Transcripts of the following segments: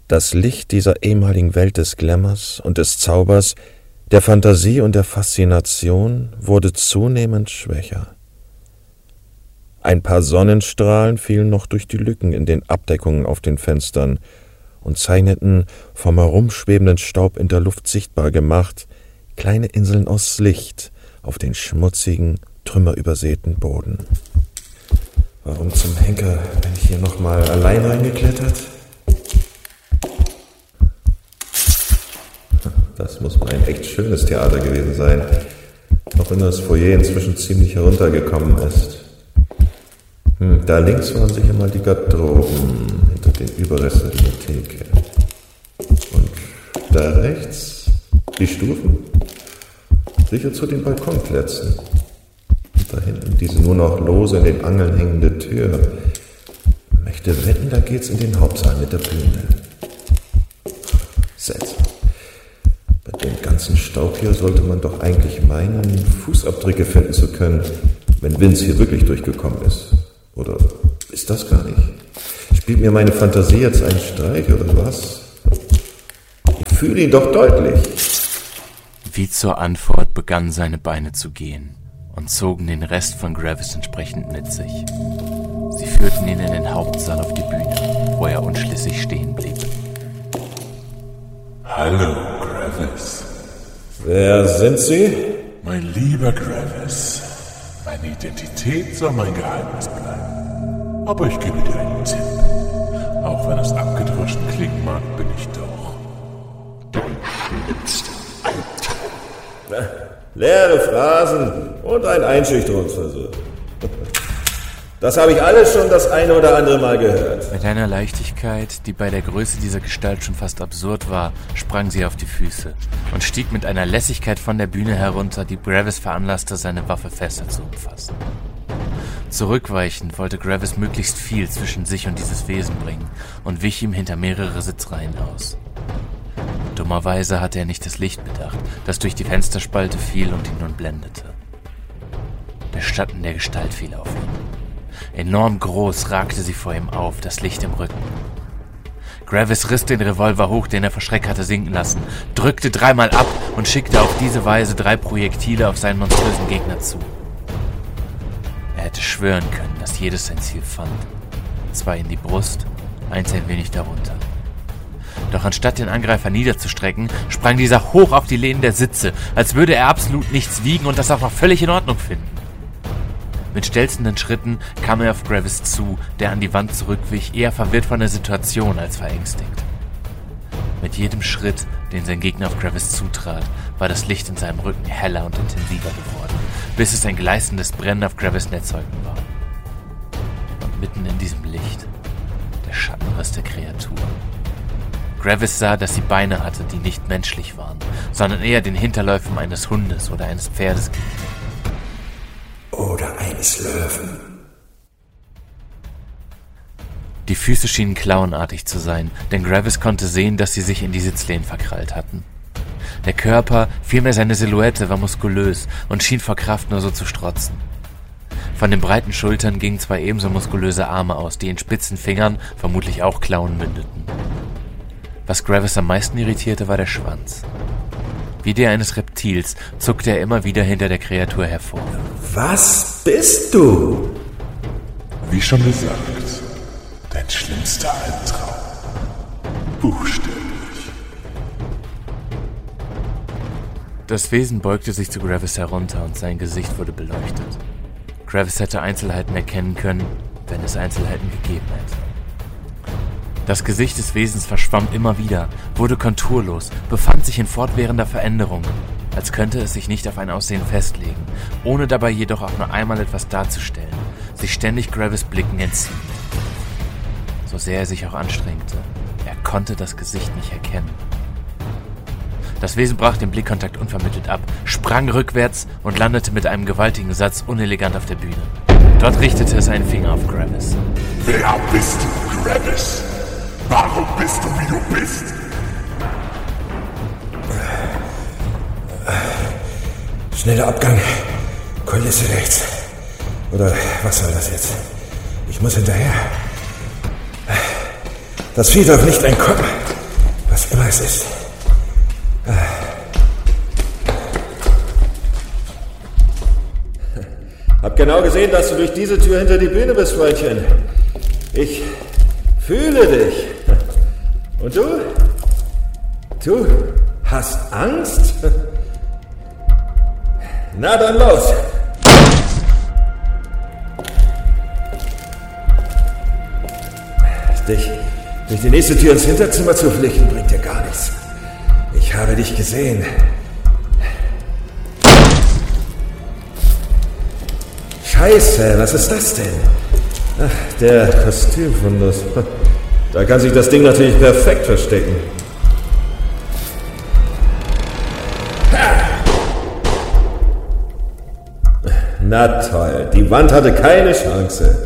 Das Licht dieser ehemaligen Welt des Glamours und des Zaubers, der Fantasie und der Faszination wurde zunehmend schwächer. Ein paar Sonnenstrahlen fielen noch durch die Lücken in den Abdeckungen auf den Fenstern und zeichneten, vom herumschwebenden Staub in der Luft sichtbar gemacht, kleine Inseln aus Licht auf den schmutzigen, trümmerübersäten Boden. Warum zum Henker bin ich hier nochmal allein reingeklettert? Das muss mal ein echt schönes Theater gewesen sein, auch wenn das Foyer inzwischen ziemlich heruntergekommen ist. Da links waren sicher mal die Garderoben hinter den Überresten der Theke. Und da rechts die Stufen, sicher zu den Balkonplätzen. Und da hinten diese nur noch lose in den Angeln hängende Tür. Möchte wetten, da geht's in den Hauptsaal mit der Bühne. Seltsam. Bei dem ganzen Staub hier sollte man doch eigentlich meinen, Fußabdrücke finden zu können, wenn Vince hier wirklich durchgekommen ist. Oder ist das gar nicht? Spielt mir meine Fantasie jetzt einen Streich, oder was? Ich fühle ihn doch deutlich. Wie zur Antwort begannen seine Beine zu gehen und zogen den Rest von Gravis entsprechend mit sich. Sie führten ihn in den Hauptsaal auf die Bühne, wo er unschlüssig stehen blieb. Hallo, Gravis. Wer sind Sie? Mein lieber Gravis, meine Identität soll mein Geheimnis bleiben. Aber ich gebe dir einen Tipp. Auch wenn es abgedroschen klingen mag, bin ich doch dein schlimmster Albtraum. Leere Phrasen und ein Einschüchterungsversuch. Das habe ich alles schon das eine oder andere Mal gehört. Mit einer Leichtigkeit, die bei der Größe dieser Gestalt schon fast absurd war, sprang sie auf die Füße und stieg mit einer Lässigkeit von der Bühne herunter, die Gravis veranlasste, seine Waffe fester zu umfassen. Zurückweichend wollte Gravis möglichst viel zwischen sich und dieses Wesen bringen und wich ihm hinter mehrere Sitzreihen aus. Dummerweise hatte er nicht das Licht bedacht, das durch die Fensterspalte fiel und ihn nun blendete. Der Schatten der Gestalt fiel auf ihn. Enorm groß ragte sie vor ihm auf, das Licht im Rücken. Gravis riss den Revolver hoch, den er vor Schreck hatte sinken lassen, drückte 3-mal ab und schickte auf diese Weise 3 Projektile auf seinen monströsen Gegner zu. Er hätte schwören können, dass jedes sein Ziel fand. 2 in die Brust, 1 ein wenig darunter. Doch anstatt den Angreifer niederzustrecken, sprang dieser hoch auf die Lehnen der Sitze, als würde er absolut nichts wiegen und das auch noch völlig in Ordnung finden. Mit stelzenden Schritten kam er auf Gravis zu, der an die Wand zurückwich, eher verwirrt von der Situation als verängstigt. Mit jedem Schritt, den sein Gegner auf Gravis zutrat, war das Licht in seinem Rücken heller und intensiver geworden, bis es ein gleißendes Brennen auf Gravis Netzhäuten war. Und mitten in diesem Licht der Schattenriss der Kreatur. Gravis sah, dass sie Beine hatte, die nicht menschlich waren, sondern eher den Hinterläufen eines Hundes oder eines Pferdes glichen. Oder eines Löwen. Die Füße schienen klauenartig zu sein, denn Gravis konnte sehen, dass sie sich in die Sitzlehnen verkrallt hatten. Der Körper, vielmehr seine Silhouette, war muskulös und schien vor Kraft nur so zu strotzen. Von den breiten Schultern gingen 2 ebenso muskulöse Arme aus, die in spitzen Fingern, vermutlich auch Klauen, mündeten. Was Gravis am meisten irritierte, war der Schwanz. Wie der eines Reptils zuckte er immer wieder hinter der Kreatur hervor. Was bist du? Wie schon gesagt, dein schlimmster Albtraum. Buchstäblich. Das Wesen beugte sich zu Gravis herunter und sein Gesicht wurde beleuchtet. Gravis hätte Einzelheiten erkennen können, wenn es Einzelheiten gegeben hätte. Das Gesicht des Wesens verschwamm immer wieder, wurde konturlos, befand sich in fortwährender Veränderung, als könnte es sich nicht auf ein Aussehen festlegen, ohne dabei jedoch auch nur einmal etwas darzustellen, sich ständig Gravis Blicken entziehen. So sehr er sich auch anstrengte, er konnte das Gesicht nicht erkennen. Das Wesen brach den Blickkontakt unvermittelt ab, sprang rückwärts und landete mit einem gewaltigen Satz unelegant auf der Bühne. Dort richtete es einen Finger auf Gravis. Wer bist du, Gravis? Warum bist du, wie du bist? Schneller Abgang. Kulisse rechts. Oder was soll das jetzt? Ich muss hinterher. Das Vieh darf nicht entkommen. es ist. Hab genau gesehen, dass du durch diese Tür hinter die Bühne bist, Freundchen. Ich fühle dich. Und du? Du hast Angst? Na dann los. Dich durch die nächste Tür ins Hinterzimmer zu flüchten, bringt dir gar nichts. Ich habe dich gesehen. Scheiße, was ist das denn? Ach, der Kostümfundus. Da kann sich das Ding natürlich perfekt verstecken. Na toll, die Wand hatte keine Chance.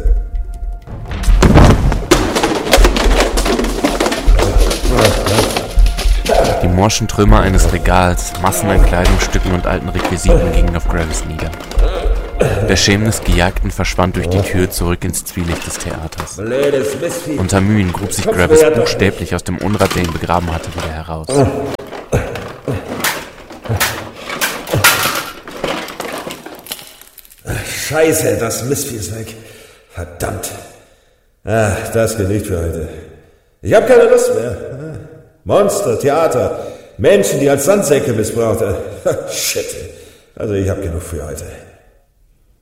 Die morschen Trümmer eines Regals, Massen an Kleidungsstücken und alten Requisiten gingen auf Gravis nieder. Der Schemen des Gejagten verschwand durch die Tür zurück ins Zwielicht des Theaters. Unter Mühen grub sich Gravis buchstäblich aus dem Unrat, der ihn begraben hatte, wieder heraus. Scheiße, das Mistvieh ist weg. Verdammt. Ach, das genügt für heute. Ich habe keine Lust mehr. Monster, Theater, Menschen, die als Sandsäcke missbraucht. Shit. Also ich habe genug für heute.